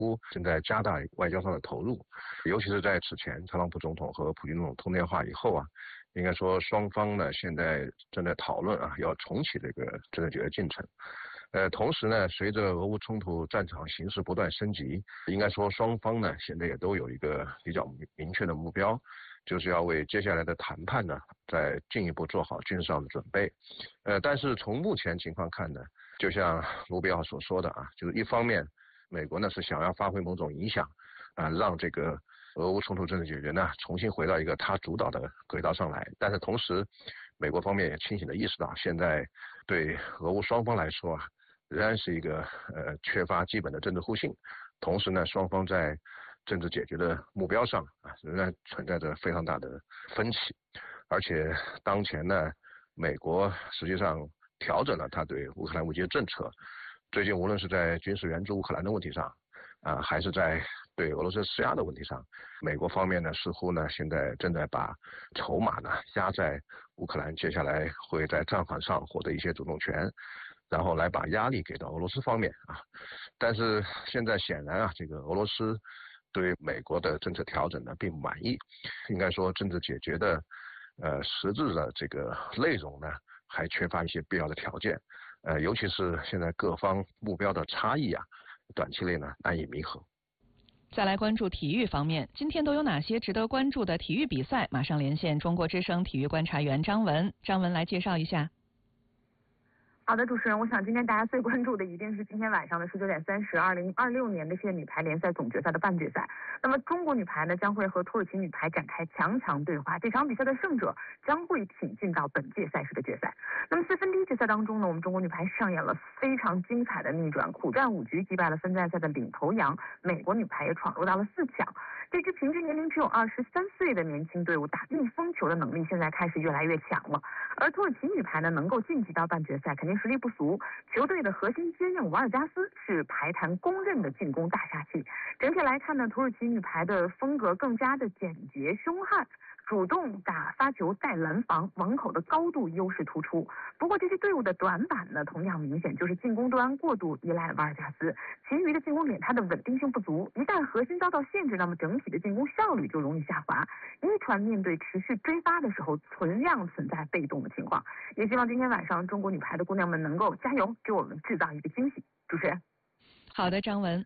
乎正在加大外交上的投入，尤其是在此前特朗普总统和普京总统通电话以后啊，应该说双方呢现在正在讨论啊，要重启这个政治决进程。同时呢，随着俄乌冲突战场形势不断升级，应该说双方呢现在也都有一个比较明确的目标，就是要为接下来的谈判呢再进一步做好军事上的准备。但是从目前情况看呢，就像卢比奥所说的啊，就是一方面美国呢是想要发挥某种影响啊，让这个俄乌冲突政治解决呢重新回到一个他主导的轨道上来，但是同时美国方面也清醒地意识到，现在对俄乌双方来说啊，仍然是一个缺乏基本的政治互信，同时呢，双方在政治解决的目标上啊，仍然存在着非常大的分歧，而且当前呢，美国实际上调整了他对乌克兰武器的政策，最近无论是在军事援助乌克兰的问题上啊，还是在对俄罗斯施压的问题上，美国方面呢似乎呢现在正在把筹码呢压在乌克兰接下来会在战场上获得一些主动权，然后来把压力给到俄罗斯方面啊。但是现在显然啊，这个俄罗斯对美国的政策调整呢并不满意，应该说政治解决的实质的这个内容呢还缺乏一些必要的条件，尤其是现在各方目标的差异啊，短期内呢难以弥合。 再来关注体育方面，今天都有哪些值得关注的体育比赛？马上连线中国之声体育观察员张文，张文来介绍一下。 好的，主持人，我想今天大家最关注的一定是今天晚上的19点30，2026年的世界女排联赛总决赛的半决赛。那么中国女排呢将会和土耳其女排展开强对话，这场比赛的胜者将会挺进到本届赛事的决赛。那么4分之一决赛当中呢，我们中国女排上演了非常精彩的逆转，苦战5局击败了分站赛的领头羊美国女排，也闯入到了4强。这支平均年龄只有23岁的年轻队伍打逆风球的能力现在开始越来越强了。而土耳其女排呢能够晋级到半决赛，肯定实力不俗，球队的核心坚硬瓦尔加斯是排坛公认的进攻大杀器。整体来看呢，土耳其女排的风格更加的简洁凶悍，主动打发球带拦防，网口的高度优势突出。不过这些队伍的短板呢同样明显，就是进攻端过度依赖瓦尔加斯，其余的进攻点它的稳定性不足，一旦核心遭到限制，那么整体的进攻效率就容易下滑。一传面对持续追发的时候，存在被动的情况。也希望今天晚上中国女排的姑娘们能够加油，给我们制造一个惊喜。主持人， 好的，张文。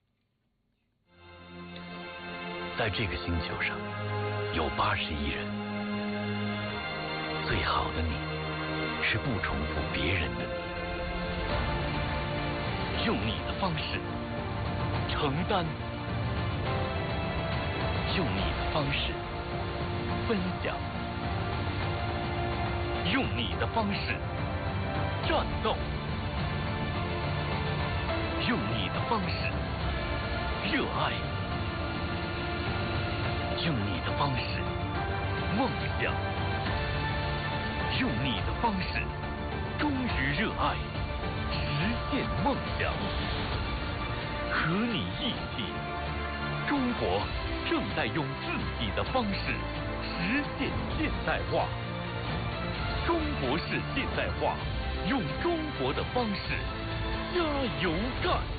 在这个星球上有80亿人，最好的你是不重复别人的你，用你的方式承担，用你的方式分享，用你的方式战斗，用你的方式热爱，用你的方式梦想，用你的方式忠于热爱，实现梦想。和你一起，中国正在用自己的方式实现现代化。中国式现代化，用中国的方式加油干。